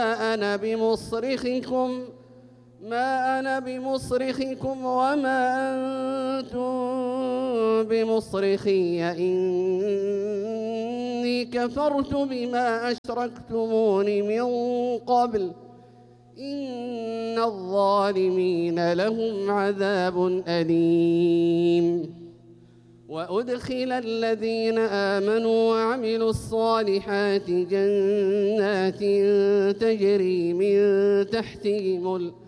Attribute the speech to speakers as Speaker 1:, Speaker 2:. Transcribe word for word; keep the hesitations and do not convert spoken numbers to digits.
Speaker 1: أنا بمصرخكم ما أنا بمصرخكم وما أنتم بمصرخي إني كفرت بما أشركتمون من قبل إن الظالمين لهم عذاب أليم. وأدخل الذين آمنوا وعملوا الصالحات جنات تجري من تحتهم